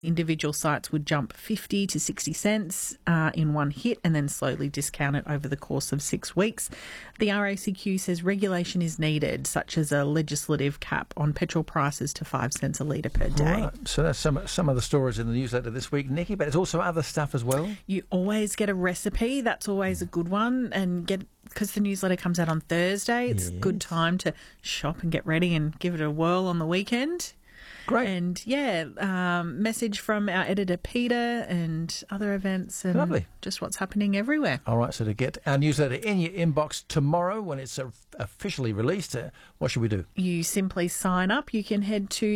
Individual sites would jump 50 to 60 cents in one hit and then slowly discount it over the course of 6 weeks. The RACQ says regulation is needed, such as a legislative cap on petrol prices to 5 cents a litre per day. Right. So that's some of the stories in the newsletter this week, Nikki, but there's also other stuff as well. You always get a recipe. That's always a good one. And because the newsletter comes out on Thursday, it's a good time to shop and get ready and give it a whirl on the weekend. Great. And, message from our editor, Peter, and other events and Lovely. Just what's happening everywhere. All right, so to get our newsletter in your inbox tomorrow when it's officially released, what should we do? You simply sign up. You can head to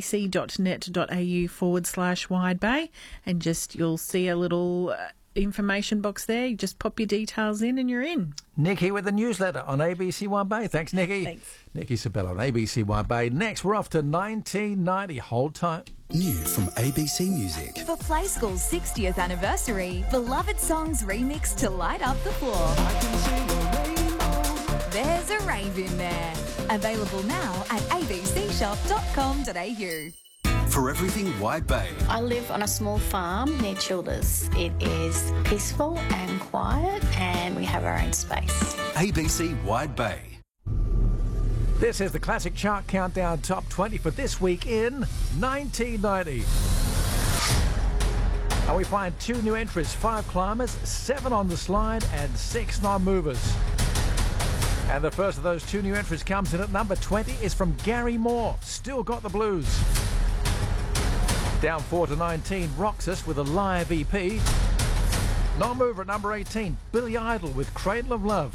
abc.net.au/Wide Bay and you'll see a little information box there. You just pop your details in and you're in. Nikki with the newsletter on ABC Wide Bay. Thanks, Nikki. Thanks. Nikki Sabella on ABC Wide Bay. Next, we're off to 1990. Hold tight. New from ABC Music. For Play School's 60th anniversary, beloved songs remixed to light up the floor. I can see a rainbow. There's a rave in there. Available now at abcshop.com.au. For everything Wide Bay. I live on a small farm near Childers. It is peaceful and quiet, and we have our own space. ABC Wide Bay. This is the Classic Chart Countdown Top 20 for this week in 1990. And we find 2 new entries, 5 climbers, 7 on the slide, and 6 non-movers. And the first of those 2 new entries comes in at number 20 is from Gary Moore, Still Got the Blues. Down 4 to 19, Roxas with a live EP. Non-mover at number 18, Billy Idol with Cradle of Love.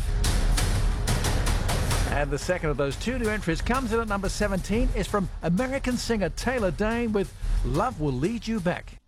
And the second of those 2 new entries comes in at number 17 is from American singer Taylor Dayne with Love Will Lead You Back.